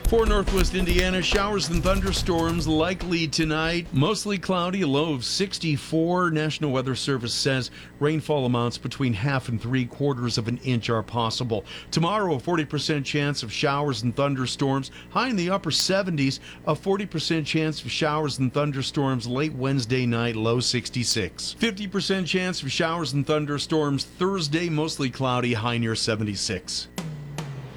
For Northwest Indiana, showers and thunderstorms likely tonight. Mostly cloudy, a low of 64. National Weather Service says rainfall amounts between half and 3/4 of an inch are possible. Tomorrow, a 40% chance of showers and thunderstorms. High in the upper 70s. A 40% chance of showers and thunderstorms late Wednesday night, low 66. 50% chance of showers and thunderstorms Thursday, mostly cloudy, high near 76.